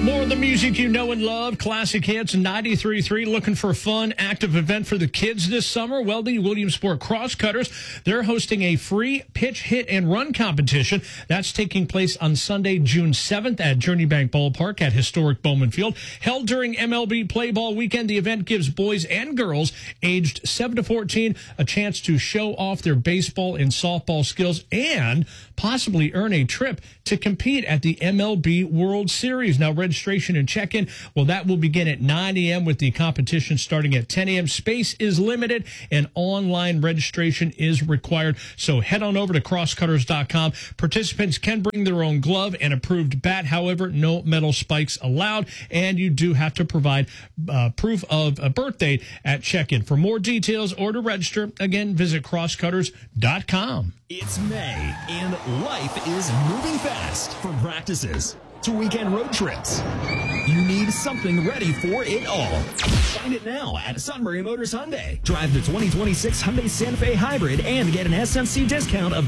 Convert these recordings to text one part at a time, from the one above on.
More of the music you know and love, classic hits, 93.3. Looking for a fun, active event for the kids this summer? Well, the Williamsport Crosscutters, they're hosting a free pitch, hit, and run competition. That's taking place on Sunday, June 7th at Journey Bank Ballpark at historic Bowman Field. Held during MLB Play Ball weekend, the event gives boys and girls aged 7 to 14 a chance to show off their baseball and softball skills and possibly earn a trip to compete at the MLB World Series. Now, registration and check-in, well, that will begin at 9 a.m. with the competition starting at 10 a.m. Space is limited and online registration is required. So head on over to crosscutters.com. Participants can bring their own glove and approved bat. However, no metal spikes allowed, and you do have to provide proof of a birth date at check-in. For more details or to register, again, visit crosscutters.com. It's May, and life is moving fast. From practices to weekend road trips, you need something ready for it all. Find it now at Sunbury Motors Hyundai. Drive the 2026 Hyundai Santa Fe Hybrid and get an SMC discount of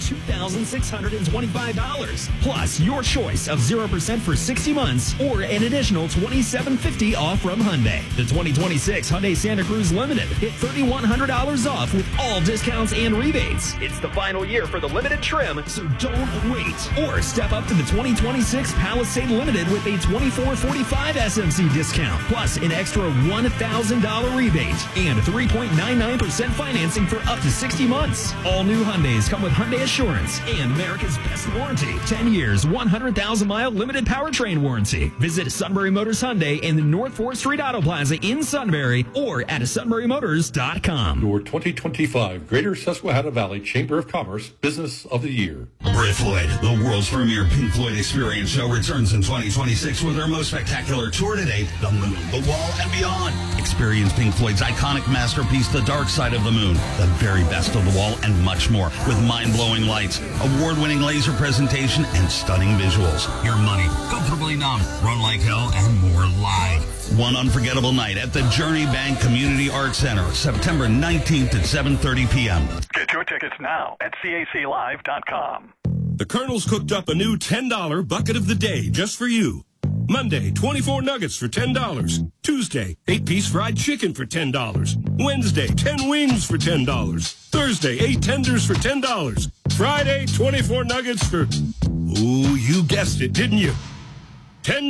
$2,625. Plus, your choice of 0% for 60 months or an additional $2,750 off from Hyundai. The 2026 Hyundai Santa Cruz Limited hit $3,100 off with all discounts and rebates. It's the final year for the limited trim, so don't wait. Or step up to the 2026 Palisade Limited with a $2,445 SMC discount, plus an extra $1,000 rebate and 3.99% financing for up to 60 months. All new Hyundais come with Hyundai Assurance and America's best warranty. 10 years, 100,000-mile limited powertrain warranty. Visit Sunbury Motors Hyundai in the North 4th Street Auto Plaza in Sunbury or at sunburymotors.com. Your 2025 Greater Susquehanna Valley Chamber of Commerce Business of the Year. Brett Floyd, the world's premier Pink Floyd experience show, returns in 2026 with their most spectacular tour to date, The Moon, The Wall, and Beyond. Experience Pink Floyd's iconic masterpiece, The Dark Side of the Moon, the very best of The Wall, and much more, with mind-blowing lights, award-winning laser presentation, and stunning visuals. Your money, comfortably numb, Run Like Hell, and more live. One unforgettable night at the Journey Bank Community Arts Center, September 19th at 7:30 p.m. Get your tickets now at caclive.com. The Colonel's cooked up a new $10 bucket of the day just for you. Monday, 24 nuggets for $10. Tuesday, 8-piece fried chicken for $10. Wednesday, 10 wings for $10. Thursday, 8 tenders for $10. Friday, 24 nuggets for... Ooh, you guessed it, didn't you? $10.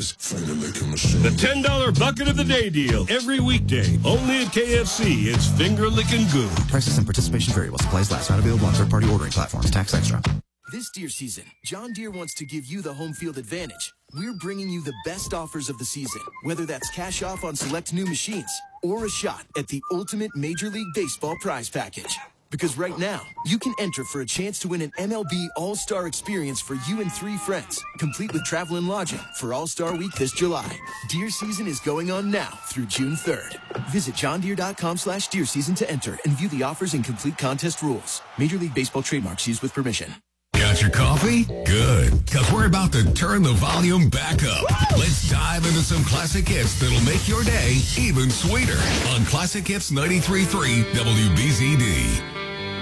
The $10 bucket of the day deal. Every weekday, only at KFC. It's finger licking good. Prices and participation vary while supplies last. Not available on third-party ordering platforms. Tax extra. This deer season, John Deere wants to give you the home field advantage. We're bringing you the best offers of the season, whether that's cash off on select new machines or a shot at the ultimate Major League Baseball prize package. Because right now, you can enter for a chance to win an MLB All-Star experience for you and 3 friends, complete with travel and lodging for All-Star Week this July. Deer season is going on now through June 3rd. Visit johndeere.com/deer season to enter and view the offers and complete contest rules. Major League Baseball trademarks used with permission. Got your coffee? Good, because we're about to turn the volume back up. Let's dive into some classic hits that'll make your day even sweeter on Classic Hits 93.3 WBZD.